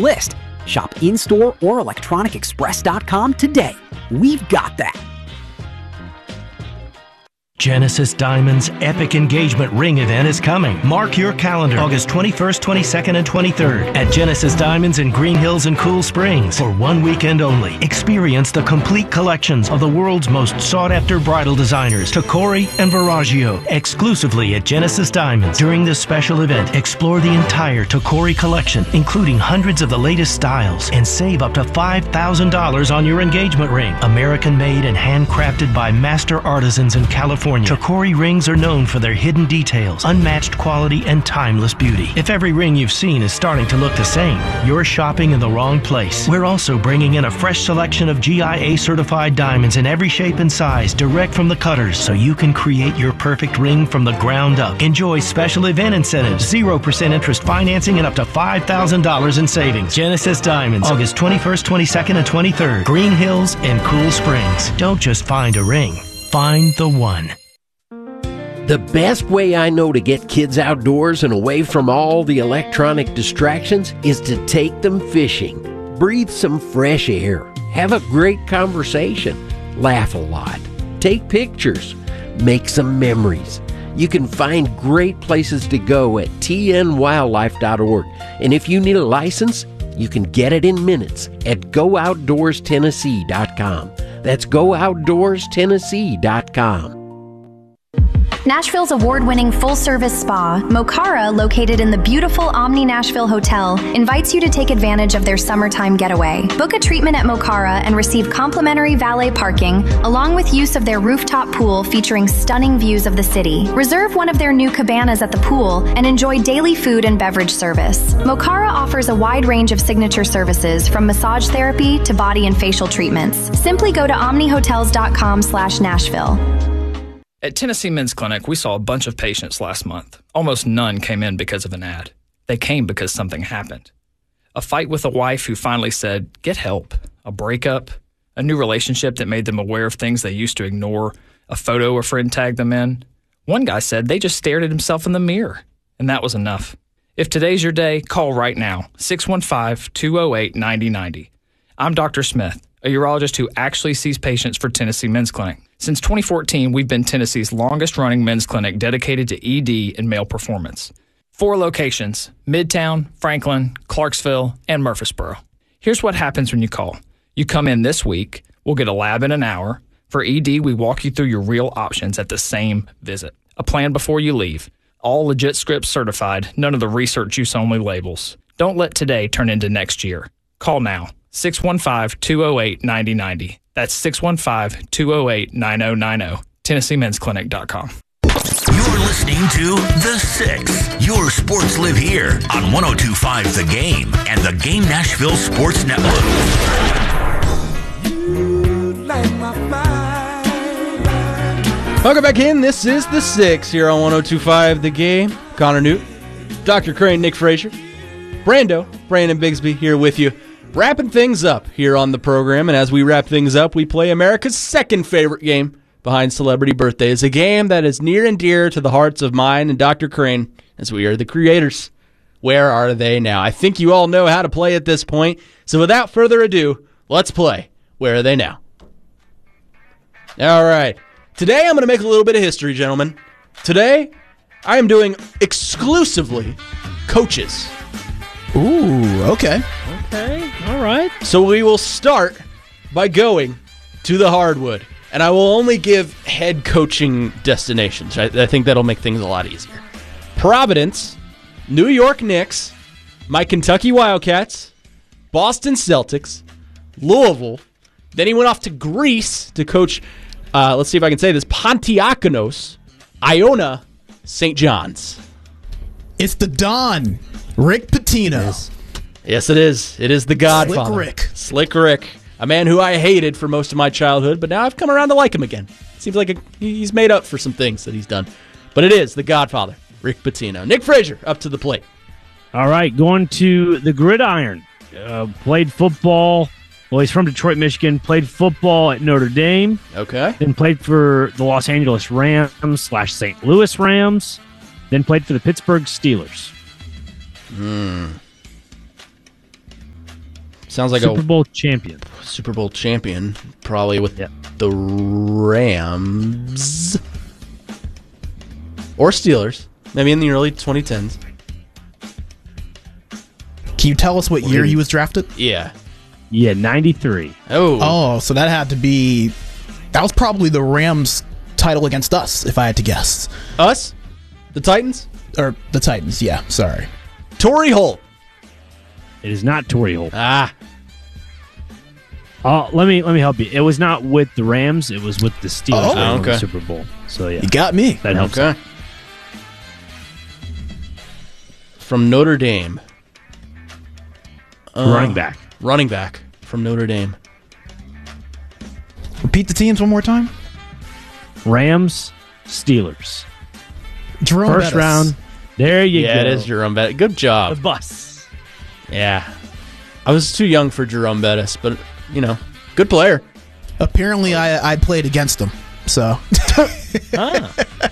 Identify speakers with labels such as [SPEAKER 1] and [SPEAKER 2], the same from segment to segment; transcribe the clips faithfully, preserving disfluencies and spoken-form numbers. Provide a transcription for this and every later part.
[SPEAKER 1] list. Shop in-store or electronic express dot com today. We've got that.
[SPEAKER 2] Genesis Diamonds' epic engagement ring event is coming. Mark your calendar. August twenty-first, twenty-second, and twenty-third at Genesis Diamonds in Green Hills and Cool Springs for one weekend only. Experience the complete collections of the world's most sought-after bridal designers, Tacori and Verragio, exclusively at Genesis Diamonds. During this special event, explore the entire Tacori collection, including hundreds of the latest styles, and save up to five thousand dollars on your engagement ring. American-made and handcrafted by master artisans in California. Tacori rings are known for their hidden details, unmatched quality, and timeless beauty. If every ring you've seen is starting to look the same, you're shopping in the wrong place. We're also bringing in a fresh selection of G I A-certified diamonds in every shape and size, direct from the cutters, so you can create your perfect ring from the ground up. Enjoy special event incentives, zero percent interest financing, and up to five thousand dollars in savings. Genesis Diamonds, August twenty-first, twenty-second, and twenty-third. Green Hills and Cool Springs. Don't just find a ring. Find the one.
[SPEAKER 3] The best way I know to get kids outdoors and away from all the electronic distractions is to take them fishing. Breathe some fresh air. Have a great conversation. Laugh a lot. Take pictures. Make some memories. You can find great places to go at T N wildlife dot org. And if you need a license, you can get it in minutes at go outdoors tennessee dot com. That's go outdoors tennessee dot com.
[SPEAKER 4] Nashville's award-winning full-service spa, Mokara, located in the beautiful Omni Nashville Hotel, invites you to take advantage of their summertime getaway. Book a treatment at Mokara and receive complimentary valet parking, along with use of their rooftop pool featuring stunning views of the city. Reserve one of their new cabanas at the pool and enjoy daily food and beverage service. Mokara offers a wide range of signature services, from massage therapy to body and facial treatments. Simply go to omni hotels dot com slash Nashville.
[SPEAKER 5] At Tennessee Men's Clinic, we saw a bunch of patients last month. Almost none came in because of an ad. They came because something happened. A fight with a wife who finally said, get help. A breakup. A new relationship that made them aware of things they used to ignore. A photo a friend tagged them in. One guy said they just stared at himself in the mirror, and that was enough. If today's your day, call right now, six one five, two oh eight, nine oh nine oh. I'm Doctor Smith, a urologist who actually sees patients for Tennessee Men's Clinic. Since twenty fourteen, we've been Tennessee's longest-running men's clinic dedicated to E D and male performance. Four locations: Midtown, Franklin, Clarksville, and Murfreesboro. Here's what happens when you call. You come in this week, we'll get a lab in an hour. For E D, we walk you through your real options at the same visit. A plan before you leave. All legit scripts certified, none of the research use only labels. Don't let today turn into next year. Call now, six one five, two oh eight, nine oh nine oh. That's six one five, two oh eight, nine oh nine oh. Tennessee Men's Clinic dot com.
[SPEAKER 6] You're listening to The Six. Your sports live here on one oh two point five The Game and the Game Nashville Sports Network.
[SPEAKER 7] Welcome back in. This is The Six here on one oh two point five The Game. Connor Newt, Doctor Crane, Nick Frazier, Brando, Brandon Bigsby here with you. Wrapping things up here on the program, and as we wrap things up, we play America's second favorite game behind celebrity birthdays, a game that is near and dear to the hearts of mine and Doctor Crane, as we are the creators. Where are they now? I think you all know how to play at this point, so without further ado, let's play Where Are They Now? All right. Today I'm going to make a little bit of history, gentlemen. Today, I am doing exclusively coaches.
[SPEAKER 8] Ooh, okay.
[SPEAKER 7] Okay, all right. So we will start by going to the hardwood, and I will only give head coaching destinations. I, I think that'll make things a lot easier. Providence, New York Knicks, my Kentucky Wildcats, Boston Celtics, Louisville. Then he went off to Greece to coach, uh, let's see if I can say this, Panteiakos, Iona, Saint John's.
[SPEAKER 8] It's the Don, Rick Pitino.
[SPEAKER 7] Yes. Yes, it is. It is the Godfather.
[SPEAKER 8] Slick Rick.
[SPEAKER 7] Slick Rick. A man who I hated for most of my childhood, but now I've come around to like him again. Seems like a, he's made up for some things that he's done. But it is the Godfather, Rick Pitino. Nick Frazier, up to the plate.
[SPEAKER 9] All right, going to the gridiron. Uh, played football. Well, he's from Detroit, Michigan. Played football at Notre Dame.
[SPEAKER 7] Okay.
[SPEAKER 9] Then played for the Los Angeles Rams slash Saint Louis Rams. Then played for the Pittsburgh Steelers.
[SPEAKER 7] Hmm. Sounds like
[SPEAKER 9] Super
[SPEAKER 7] a
[SPEAKER 9] Bowl champion.
[SPEAKER 7] Super Bowl champion, probably with
[SPEAKER 9] Yep.
[SPEAKER 7] the Rams or Steelers, maybe in the early twenty tens.
[SPEAKER 8] Can you tell us what year he was drafted?
[SPEAKER 7] Yeah.
[SPEAKER 9] Yeah, ninety-three.
[SPEAKER 7] Oh.
[SPEAKER 8] Oh, so that had to be. That was probably the Rams' title against us, if I had to guess.
[SPEAKER 7] Us? The Titans?
[SPEAKER 8] Or the Titans, yeah, sorry.
[SPEAKER 7] Torrey Holt.
[SPEAKER 9] It is not Torrey Holt.
[SPEAKER 7] Ah.
[SPEAKER 9] Uh, let me let me help you. It was not with the Rams. It was with the Steelers.
[SPEAKER 8] Oh,
[SPEAKER 9] They won
[SPEAKER 7] okay.
[SPEAKER 9] the Super Bowl. So yeah,
[SPEAKER 8] You got me.
[SPEAKER 9] that helps.
[SPEAKER 7] Okay. From Notre Dame. Uh,
[SPEAKER 9] Running back.
[SPEAKER 7] Running back from Notre Dame.
[SPEAKER 8] Repeat the teams one more time.
[SPEAKER 9] Rams, Steelers.
[SPEAKER 8] Jerome
[SPEAKER 9] First
[SPEAKER 8] Bettis.
[SPEAKER 9] round. There you
[SPEAKER 7] Yeah,
[SPEAKER 9] go.
[SPEAKER 7] it is Jerome Bettis. Good
[SPEAKER 9] The
[SPEAKER 7] job.
[SPEAKER 9] bus.
[SPEAKER 7] Yeah. I was too young for Jerome Bettis, but, you know, good player.
[SPEAKER 8] Apparently, I I played against him. So,
[SPEAKER 9] Ah.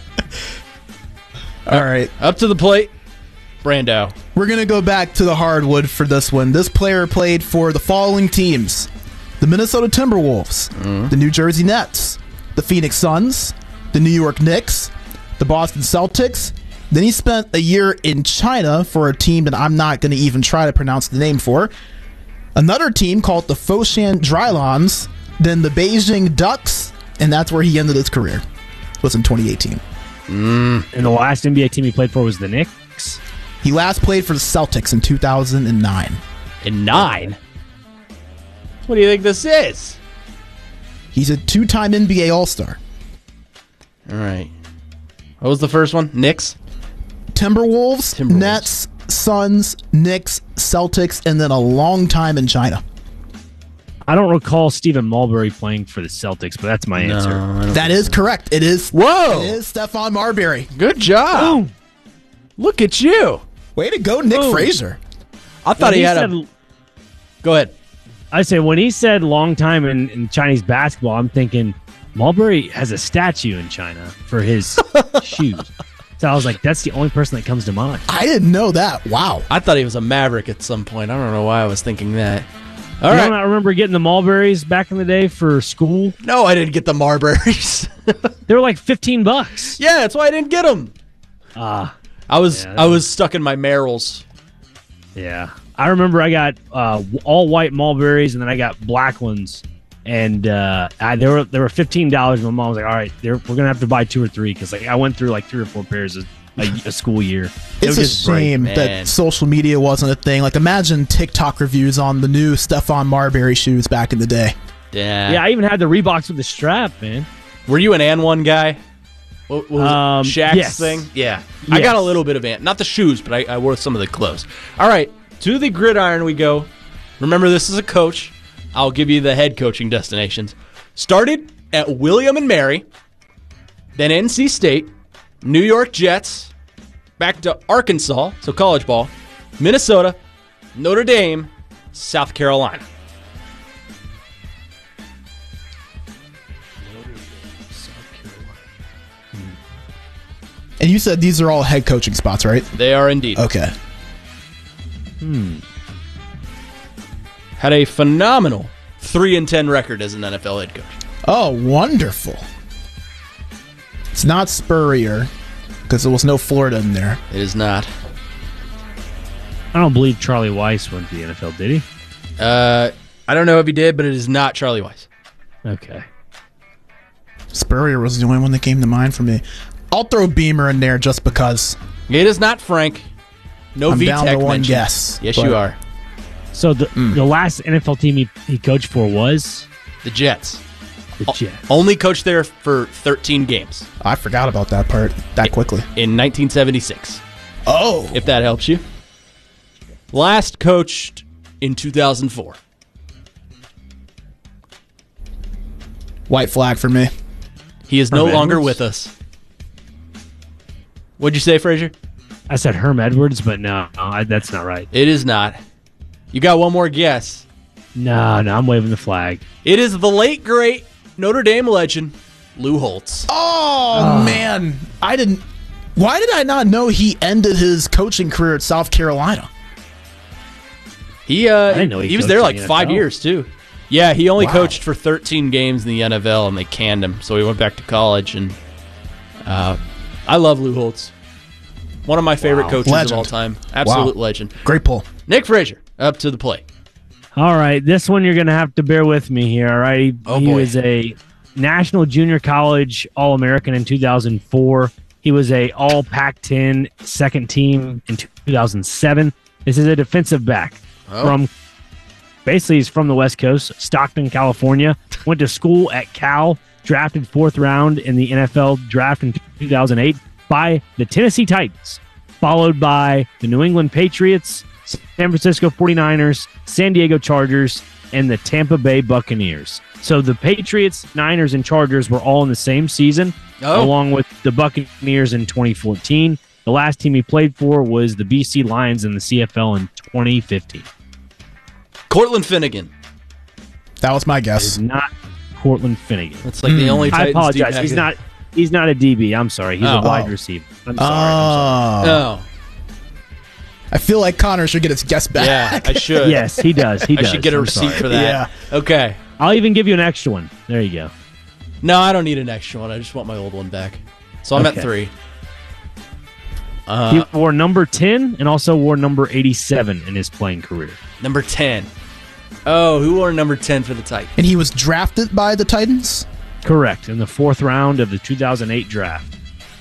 [SPEAKER 8] all right.
[SPEAKER 7] Up to the plate, Brando.
[SPEAKER 8] We're going to go back to the hardwood for this one. This player played for the following teams: the Minnesota Timberwolves, the New Jersey Nets, the Phoenix Suns, the New York Knicks, the Boston Celtics. Then he spent a year in China for a team that I'm not going to even try to pronounce the name for. Another team called the Foshan Drylons, then the Beijing Ducks, and that's where he ended his career. Was in twenty eighteen.
[SPEAKER 9] And the last N B A team he played for was the Knicks.
[SPEAKER 8] He last played for the Celtics in two thousand nine.
[SPEAKER 7] In nine? What do you think this is?
[SPEAKER 8] He's a two-time N B A All-Star.
[SPEAKER 7] All right. What was the first one? Knicks?
[SPEAKER 8] Timberwolves,
[SPEAKER 7] Timberwolves.
[SPEAKER 8] Nets, Suns, Knicks, Celtics, and then a long time in China.
[SPEAKER 9] I don't recall Stephen Marbury playing for the Celtics, but that's my answer.
[SPEAKER 7] I don't
[SPEAKER 8] That is correct. It is.
[SPEAKER 7] Whoa!
[SPEAKER 8] It is Stephon Marbury.
[SPEAKER 7] Good job. Look at you.
[SPEAKER 8] Way to go, Nick
[SPEAKER 9] Boom.
[SPEAKER 8] Frazier.
[SPEAKER 7] I thought
[SPEAKER 9] When
[SPEAKER 7] he had
[SPEAKER 9] said,
[SPEAKER 7] a... Go ahead.
[SPEAKER 9] I say when he said long time in, in Chinese basketball, I'm thinking Marbury has a statue in China for his shoes. So I was like, that's the only person that comes to mind.
[SPEAKER 8] I didn't know that. Wow.
[SPEAKER 7] I thought he was a Maverick at some point. I don't know why I was thinking that. All
[SPEAKER 9] you
[SPEAKER 7] right.
[SPEAKER 9] know, I remember getting the Mulberries back in the day for school.
[SPEAKER 7] No, I didn't get the Marburys.
[SPEAKER 9] They were like fifteen bucks.
[SPEAKER 7] Yeah, that's why I didn't get them.
[SPEAKER 9] Ah,
[SPEAKER 7] I was
[SPEAKER 9] Yeah,
[SPEAKER 7] I
[SPEAKER 9] that
[SPEAKER 7] was stuck in my Merrills.
[SPEAKER 9] yeah. I remember I got uh, all white mulberries, and then I got black ones, and uh, I, they were they were fifteen dollars. My mom was like, "All right, we're gonna have to buy two or three because like I went through like three or four pairs a, a, a school year." It
[SPEAKER 8] It's
[SPEAKER 9] was
[SPEAKER 8] a
[SPEAKER 9] just great.
[SPEAKER 8] shame
[SPEAKER 7] man.
[SPEAKER 8] that social media wasn't a thing. Like, imagine TikTok reviews on the new Stephon Marbury shoes back in the day.
[SPEAKER 7] Yeah.
[SPEAKER 9] Yeah, I even had the Reeboks with the strap, man.
[SPEAKER 7] Were you an and one guy? What, what was
[SPEAKER 9] Um,
[SPEAKER 7] it? Shaq's
[SPEAKER 9] yes.
[SPEAKER 7] thing? Yeah. I
[SPEAKER 9] Yes.
[SPEAKER 7] got a little bit of ant. Not the shoes, but I, I wore some of the clothes. All right. To the gridiron we go. Remember, this is a coach. I'll give you the head coaching destinations. Started at William and Mary, then N C State, New York Jets, back to Arkansas, so college ball, Minnesota, Notre Dame, South Carolina.
[SPEAKER 8] And you said these are all head coaching spots, right?
[SPEAKER 7] They are indeed.
[SPEAKER 8] Okay.
[SPEAKER 7] Had a phenomenal three and ten record as an N F L head coach.
[SPEAKER 8] Oh, wonderful. It's not Spurrier, because there was no Florida in there.
[SPEAKER 7] It is not.
[SPEAKER 9] I don't believe Charlie Weiss went to the N F L, did he?
[SPEAKER 7] Uh, I don't know if he did, but it is not Charlie Weiss.
[SPEAKER 9] Okay.
[SPEAKER 8] Spurrier was the only one that came to mind for me. I'll throw Beamer in there just because.
[SPEAKER 7] It is not Frank. No
[SPEAKER 8] I'm
[SPEAKER 7] V
[SPEAKER 8] down
[SPEAKER 7] Tech
[SPEAKER 8] to one
[SPEAKER 7] mention.
[SPEAKER 8] guess,
[SPEAKER 7] Yes,
[SPEAKER 8] but-
[SPEAKER 7] you are.
[SPEAKER 9] So the the last N F L team he, he coached for was
[SPEAKER 7] The Jets.
[SPEAKER 9] the Jets.
[SPEAKER 7] Only coached there for thirteen games
[SPEAKER 8] I forgot about that part that quickly.
[SPEAKER 7] in nineteen seventy-six,
[SPEAKER 8] Oh.
[SPEAKER 7] if that helps you. Last coached in two thousand four.
[SPEAKER 8] White flag for me.
[SPEAKER 7] He is no
[SPEAKER 9] Herm
[SPEAKER 7] longer
[SPEAKER 9] Edwards?
[SPEAKER 7] with us. What'd you say, Frazier?
[SPEAKER 9] I said Herm Edwards, but no, I, that's not right.
[SPEAKER 7] It is not. You got one more guess.
[SPEAKER 9] No, no, I'm waving the flag.
[SPEAKER 7] It is the late, great Notre Dame legend, Lou Holtz.
[SPEAKER 8] Oh, man. I didn't. Why did I not know he ended his coaching career at South Carolina?
[SPEAKER 7] He uh,
[SPEAKER 9] I didn't know he
[SPEAKER 7] he was
[SPEAKER 9] coached
[SPEAKER 7] there
[SPEAKER 9] in
[SPEAKER 7] like
[SPEAKER 9] the
[SPEAKER 7] five
[SPEAKER 9] N F L.
[SPEAKER 7] years too. Yeah, he only
[SPEAKER 8] Wow.
[SPEAKER 7] coached for thirteen games in the N F L, and they canned him, so he went back to college. And uh, I love Lou Holtz, one of my favorite
[SPEAKER 9] Wow.
[SPEAKER 7] coaches
[SPEAKER 8] Legend.
[SPEAKER 7] of all time. Absolute
[SPEAKER 8] Wow.
[SPEAKER 7] legend.
[SPEAKER 8] Great pull.
[SPEAKER 7] Nick Frazier up to the plate.
[SPEAKER 9] All right, this one you're going to have to bear with me here. All right, he,
[SPEAKER 7] Oh,
[SPEAKER 9] he
[SPEAKER 7] boy.
[SPEAKER 9] was a National Junior College All-American in two thousand four. He was a All Pac ten second team in two thousand seven. This is a defensive back
[SPEAKER 7] Oh.
[SPEAKER 9] from basically he's from the West Coast, Stockton, California. Went to school at Cal, drafted fourth round in the N F L draft in two thousand eight by the Tennessee Titans, followed by the New England Patriots, San Francisco forty-niners, San Diego Chargers, and the Tampa Bay Buccaneers. So the Patriots, Niners, and Chargers were all in the same season,
[SPEAKER 7] Oh.
[SPEAKER 9] along with the Buccaneers in twenty fourteen. The last team he played for was the B C Lions in the C F L in twenty fifteen.
[SPEAKER 7] Cortland Finnegan.
[SPEAKER 8] That was my
[SPEAKER 9] It's
[SPEAKER 8] guess.
[SPEAKER 9] not Cortland Finnegan.
[SPEAKER 7] That's like the only
[SPEAKER 9] I
[SPEAKER 7] Titans
[SPEAKER 9] apologize.
[SPEAKER 7] D-back.
[SPEAKER 9] He's not. He's not a D B. I'm sorry. He's
[SPEAKER 7] Oh.
[SPEAKER 9] a wide
[SPEAKER 8] Oh.
[SPEAKER 9] receiver. I'm sorry. I'm sorry.
[SPEAKER 8] Oh.
[SPEAKER 7] Oh,
[SPEAKER 8] I feel like Connor should get his guess back.
[SPEAKER 7] yeah, I should.
[SPEAKER 9] Yes, he does. He
[SPEAKER 7] I
[SPEAKER 9] does.
[SPEAKER 7] should get a
[SPEAKER 9] I'm
[SPEAKER 7] receipt
[SPEAKER 9] sorry.
[SPEAKER 7] for that.
[SPEAKER 8] Yeah.
[SPEAKER 7] Okay.
[SPEAKER 9] I'll even give you an extra one. There you go.
[SPEAKER 7] No, I don't need an extra one. I just want my old one back. So I'm
[SPEAKER 9] Okay.
[SPEAKER 7] at three.
[SPEAKER 9] He
[SPEAKER 7] Uh,
[SPEAKER 9] wore number ten and also wore number eighty-seven in his playing career.
[SPEAKER 7] number ten. Oh, who wore number ten for the Titans?
[SPEAKER 8] And he was drafted by the Titans?
[SPEAKER 9] Correct. In the fourth round of the two thousand eight draft.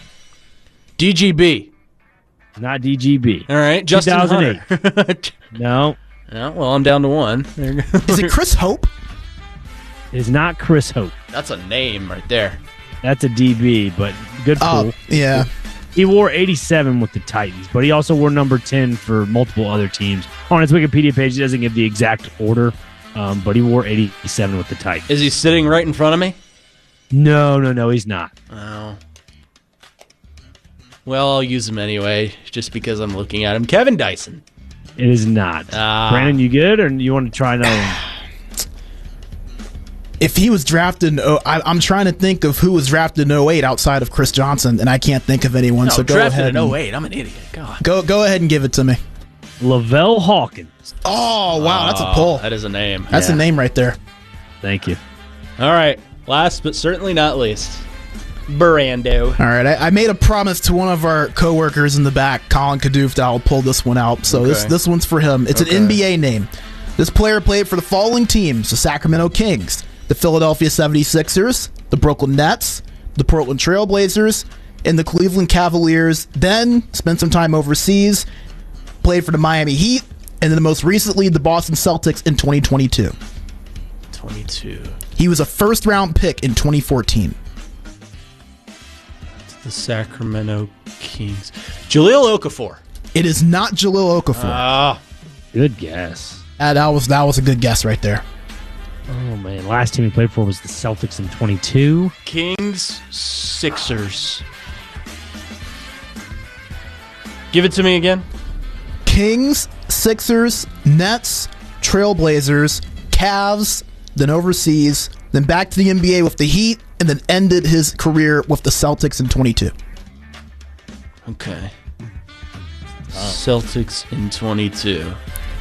[SPEAKER 7] D G B.
[SPEAKER 9] Not D G B.
[SPEAKER 7] All right, Justin
[SPEAKER 9] two thousand eight.
[SPEAKER 7] Hunter.
[SPEAKER 9] No,
[SPEAKER 7] Yeah, well, I'm down to one. There you go.
[SPEAKER 8] Is it Chris Hope?
[SPEAKER 9] it is not Chris Hope.
[SPEAKER 7] That's a name right there.
[SPEAKER 9] That's a D B, but good
[SPEAKER 8] Oh,
[SPEAKER 9] pool.
[SPEAKER 8] yeah.
[SPEAKER 9] He wore eighty-seven with the Titans, but he also wore number ten for multiple other teams. On his Wikipedia page, he doesn't give the exact order, um, but he wore eighty-seven with the Titans.
[SPEAKER 7] Is he sitting right in front of me?
[SPEAKER 9] No, no, no, he's not.
[SPEAKER 7] Oh. Well, I'll use him anyway, just because I'm looking at him. Kevin Dyson.
[SPEAKER 9] It is not.
[SPEAKER 7] Ah.
[SPEAKER 9] Brandon, you good, or you want to try another one?
[SPEAKER 8] If he was drafted in, oh, I, I'm trying to think of who was drafted in oh eight outside of Chris Johnson, and I can't think of anyone.
[SPEAKER 7] No,
[SPEAKER 8] so go
[SPEAKER 7] drafted
[SPEAKER 8] ahead.
[SPEAKER 7] in
[SPEAKER 8] and-
[SPEAKER 7] oh eight. I'm an idiot. God.
[SPEAKER 8] Go go ahead and give it to me.
[SPEAKER 9] Lavelle Hawkins.
[SPEAKER 8] Oh wow, that's a
[SPEAKER 7] Oh,
[SPEAKER 8] pull.
[SPEAKER 7] That is a name.
[SPEAKER 8] That's
[SPEAKER 9] yeah.
[SPEAKER 8] a name right there.
[SPEAKER 9] Thank you.
[SPEAKER 7] All right. Last but certainly not least, Brando.
[SPEAKER 8] All right, I, I made a promise to one of our coworkers in the back, Colin Kadoof, that I'll pull this one out. So this
[SPEAKER 7] Okay.
[SPEAKER 8] this one's for him. It's
[SPEAKER 7] Okay.
[SPEAKER 8] an N B A name. This player played for the following teams: the Sacramento Kings, the Philadelphia seventy-sixers, the Brooklyn Nets, the Portland Trail Blazers, and the Cleveland Cavaliers. Then spent some time overseas, played for the Miami Heat, and then most recently the Boston Celtics in twenty twenty-two.
[SPEAKER 7] twenty-two.
[SPEAKER 8] He was a first-round pick in twenty fourteen.
[SPEAKER 7] The Sacramento Kings. Jahlil Okafor.
[SPEAKER 8] It is not Jahlil Okafor.
[SPEAKER 7] Ah.
[SPEAKER 9] Good guess.
[SPEAKER 8] Uh, that was that was a good guess right there.
[SPEAKER 9] Oh, man. Last team he played for was the Celtics in twenty-two.
[SPEAKER 7] Kings, Sixers. Give it to me again.
[SPEAKER 8] Kings, Sixers, Nets, Trailblazers, Cavs, then overseas, then back to the N B A with the Heat, and then ended his career with the Celtics in twenty-two.
[SPEAKER 7] Okay. Celtics in twenty-two.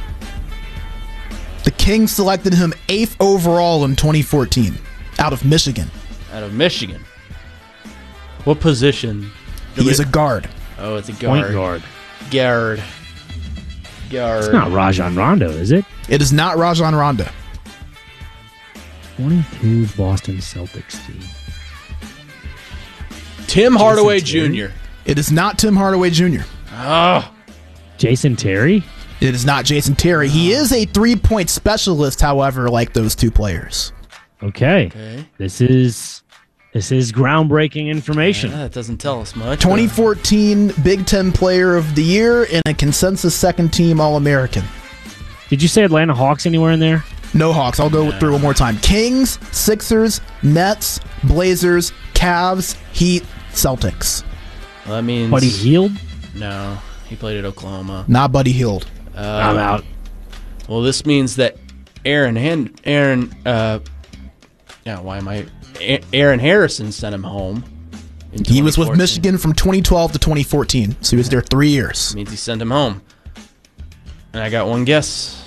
[SPEAKER 8] The Kings selected him eighth overall in twenty fourteen, out of Michigan.
[SPEAKER 7] Out of Michigan. What position?
[SPEAKER 8] He is a guard.
[SPEAKER 7] Oh, it's a guard.
[SPEAKER 9] Point guard.
[SPEAKER 7] Guard. Guard.
[SPEAKER 9] It's not Rajon Rondo, is it?
[SPEAKER 8] It is not Rajon Rondo.
[SPEAKER 9] twenty-two Boston Celtics team.
[SPEAKER 7] Tim Hardaway
[SPEAKER 9] Terry?
[SPEAKER 7] Junior
[SPEAKER 8] It is not Tim Hardaway Junior
[SPEAKER 7] Oh.
[SPEAKER 9] Jason Terry?
[SPEAKER 8] It is not Jason Terry. He is a three-point specialist, however, like those two players.
[SPEAKER 9] Okay.
[SPEAKER 7] Okay.
[SPEAKER 9] This is this is groundbreaking information.
[SPEAKER 7] Yeah, that doesn't tell us much.
[SPEAKER 8] twenty fourteen Big Ten Player of the Year and a consensus second-team All-American.
[SPEAKER 9] Did you say Atlanta Hawks anywhere in there?
[SPEAKER 8] No Hawks. I'll go through one more time. Kings, Sixers, Nets, Blazers, Cavs, Heat, Celtics.
[SPEAKER 7] Well, that means
[SPEAKER 9] Buddy Hield?
[SPEAKER 7] No, he played at Oklahoma.
[SPEAKER 8] Not Buddy Hield.
[SPEAKER 7] Uh,
[SPEAKER 9] I'm out.
[SPEAKER 7] Well, this means that Aaron Han- Aaron uh, yeah, why am I A- Aaron Harrison sent him home. in
[SPEAKER 8] He was with
[SPEAKER 7] twenty fourteen.
[SPEAKER 8] Michigan from twenty twelve to twenty fourteen, so he was there three years.
[SPEAKER 7] Means he sent him home. And I got one guess.